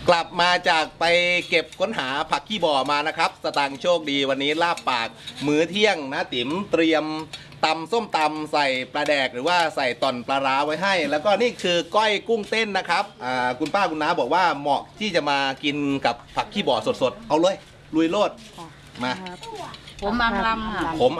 กลับมาจากไปเก็บค้นหาผักขี้บ่อมานะครับสตางค์โชคดีวันนี้ลาบปากมื้อเที่ยงนะติ๋มเตรียมตำส้มตำใส่ปลาแดกหรือว่าใส่ต่อนปลาร้าไว้ให้ แล้วก็นี่คือก้อยกุ้งเต้นนะครับคุณป้าคุณน้าบอกว่าเหมาะที่จะมากินกับผักขี้บ่อสดๆเอาเลยลุยโลดมาผมบางลำค่ะผม